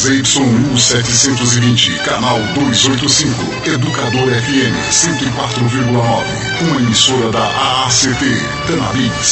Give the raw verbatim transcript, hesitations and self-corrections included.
Z Y U setecentos e vinte, canal duzentos e oitenta e cinco, Educador F M cento e quatro vírgula nove, uma emissora da A A C T, Cannabis.